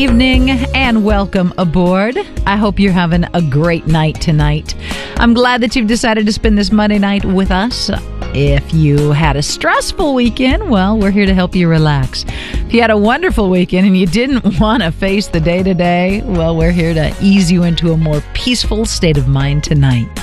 Evening and welcome aboard. I hope you're having a great night tonight. I'm glad that you've decided to spend this Monday night with us. If you had a stressful weekend, well, we're here to help you relax. If you had a wonderful weekend and you didn't want to face the day-to-day, well, we're here to ease you into a more peaceful state of mind tonight.